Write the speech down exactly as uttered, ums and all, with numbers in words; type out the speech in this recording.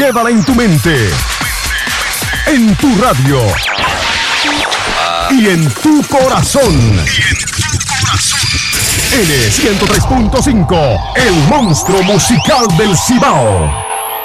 Quédala en tu mente, en tu radio y en tu corazón. N ciento tres punto cinco, el monstruo musical del Cibao.